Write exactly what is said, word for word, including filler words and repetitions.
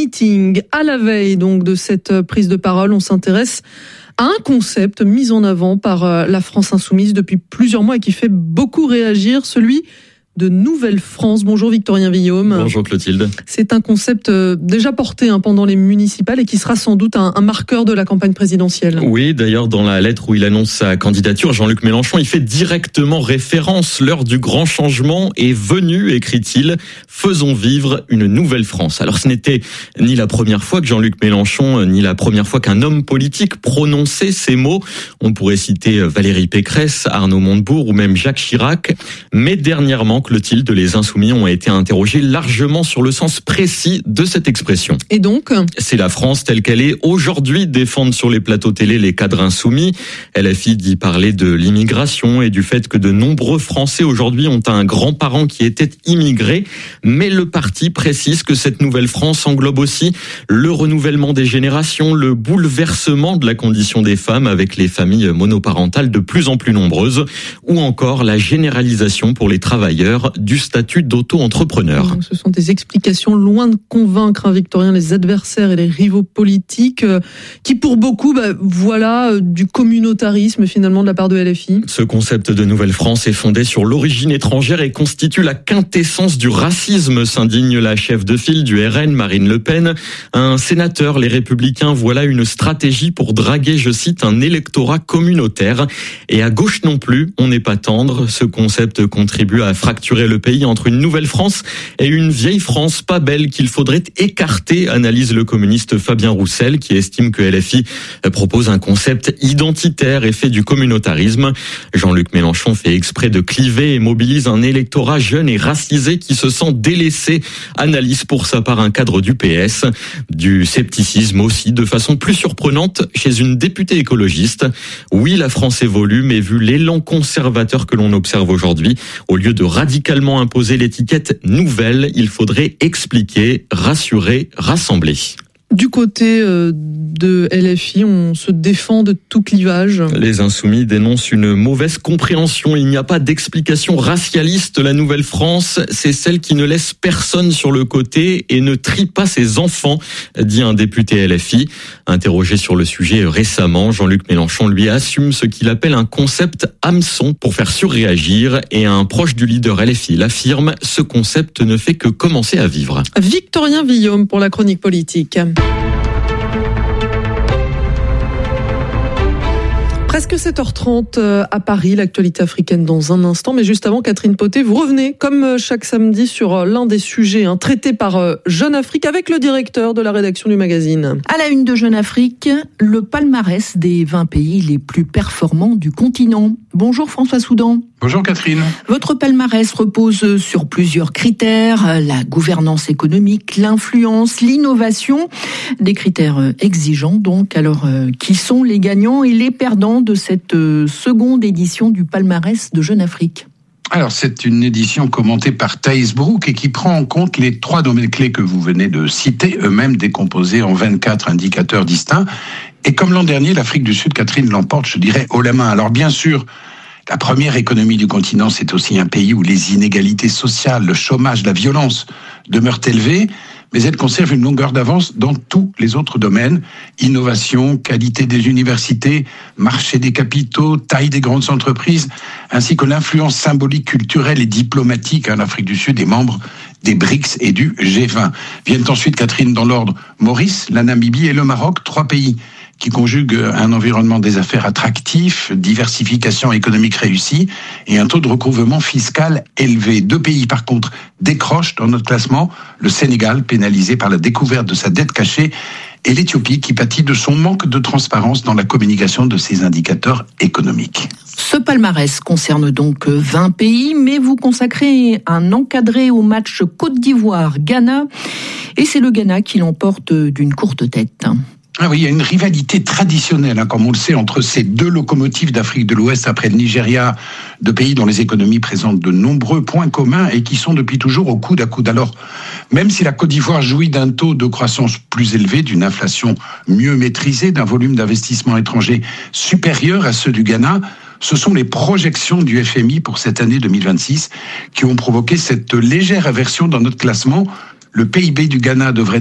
meeting. À la veille donc de cette prise de parole, on s'intéresse à un concept mis en avant par la France Insoumise depuis plusieurs mois et qui fait beaucoup réagir, celui de Nouvelle-France. Bonjour Victorien Villaume. Bonjour Clotilde. C'est un concept déjà porté hein, pendant les municipales et qui sera sans doute un, un marqueur de la campagne présidentielle. Oui, d'ailleurs dans la lettre où il annonce sa candidature, Jean-Luc Mélenchon, il fait directement référence. L'heure du grand changement est venue, écrit-il. Faisons vivre une nouvelle France. Alors ce n'était ni la première fois que Jean-Luc Mélenchon, ni la première fois qu'un homme politique prononçait ces mots. On pourrait citer Valérie Pécresse, Arnaud Montebourg ou même Jacques Chirac. Mais dernièrement, Clotilde, les Insoumis ont été interrogés largement sur le sens précis de cette expression. Et donc ? C'est la France telle qu'elle est aujourd'hui, défendent sur les plateaux télé les cadres insoumis. L F I dit parler de l'immigration et du fait que de nombreux Français aujourd'hui ont un grand-parent qui était immigré. Mais le parti précise que cette nouvelle France englobe aussi le renouvellement des générations, le bouleversement de la condition des femmes avec les familles monoparentales de plus en plus nombreuses, ou encore la généralisation pour les travailleurs du statut d'auto-entrepreneur. Ce sont des explications loin de convaincre, hein, Victorien, les adversaires et les rivaux politiques, euh, qui pour beaucoup, bah, voilà, euh, du communautarisme finalement de la part de L F I. Ce concept de Nouvelle-France est fondé sur l'origine étrangère et constitue la quintessence du racisme, s'indigne la chef de file du R N, Marine Le Pen. Un sénateur, les Républicains, voilà une stratégie pour draguer, je cite, un électorat communautaire. Et à gauche non plus, on n'est pas tendre. Ce concept contribue à fracturer le pays entre une nouvelle France et une vieille France pas belle qu'il faudrait écarter, analyse le communiste Fabien Roussel, qui estime que L F I propose un concept identitaire et fait du communautarisme. Jean-Luc Mélenchon fait exprès de cliver et mobilise un électorat jeune et racisé qui se sent délaissé, analyse pour sa part un cadre du P S. Du scepticisme aussi, de façon plus surprenante, chez une députée écologiste. Oui, la France évolue, mais vu l'élan conservateur que l'on observe aujourd'hui, au lieu de radicalement imposer l'étiquette nouvelle, il faudrait expliquer, rassurer, rassembler. Du côté de L F I, on se défend de tout clivage. Les Insoumis dénoncent une mauvaise compréhension. Il n'y a pas d'explication racialiste. La nouvelle France, c'est celle qui ne laisse personne sur le côté et ne trie pas ses enfants, dit un député L F I. Interrogé sur le sujet récemment, Jean-Luc Mélenchon lui assume ce qu'il appelle un concept hameçon pour faire surréagir, et un proche du leader L F I l'affirme, ce concept ne fait que commencer à vivre. Victorien Villaume pour la chronique politique. Presque sept heures trente à Paris, l'actualité africaine dans un instant. Mais juste avant, Catherine Potet, vous revenez comme chaque samedi sur l'un des sujets hein, traités par Jeune Afrique avec le directeur de la rédaction du magazine. À la une de Jeune Afrique, le palmarès des vingt pays les plus performants du continent. Bonjour François Soudan. Bonjour Catherine. Votre palmarès repose sur plusieurs critères, la gouvernance économique, l'influence, l'innovation, des critères exigeants donc. Alors, euh, qui sont les gagnants et les perdants de cette euh, seconde édition du palmarès de Jeune Afrique ? Alors, c'est une édition commentée par Thaïs Brook et qui prend en compte les trois domaines clés que vous venez de citer, eux-mêmes décomposés en vingt-quatre indicateurs distincts. Et comme l'an dernier, l'Afrique du Sud, Catherine, l'emporte, je dirais, haut la main. Alors bien sûr, la première économie du continent, c'est aussi un pays où les inégalités sociales, le chômage, la violence demeurent élevées, mais elle conserve une longueur d'avance dans tous les autres domaines. Innovation, qualité des universités, marché des capitaux, taille des grandes entreprises, ainsi que l'influence symbolique, culturelle et diplomatique en Afrique du Sud des membres des BRICS et du G vingt. Viennent ensuite, Catherine, dans l'ordre, Maurice, la Namibie et le Maroc, trois pays qui conjuguent un environnement des affaires attractif, diversification économique réussie et un taux de recouvrement fiscal élevé. Deux pays, par contre, décrochent dans notre classement, le Sénégal, pénalisé par la découverte de sa dette cachée, et l'Éthiopie, qui pâtit de son manque de transparence dans la communication de ses indicateurs économiques. Ce palmarès concerne donc vingt pays, mais vous consacrez un encadré au match Côte d'Ivoire-Ghana, et c'est le Ghana qui l'emporte d'une courte tête. Ah oui, il y a une rivalité traditionnelle, hein, comme on le sait, entre ces deux locomotives d'Afrique de l'Ouest après le Nigeria, deux pays dont les économies présentent de nombreux points communs et qui sont depuis toujours au coude à coude. Alors, même si la Côte d'Ivoire jouit d'un taux de croissance plus élevé, d'une inflation mieux maîtrisée, d'un volume d'investissement étranger supérieur à ceux du Ghana, ce sont les projections du F M I pour cette année deux mille vingt-six qui ont provoqué cette légère aversion dans notre classement. Le P I B du Ghana devrait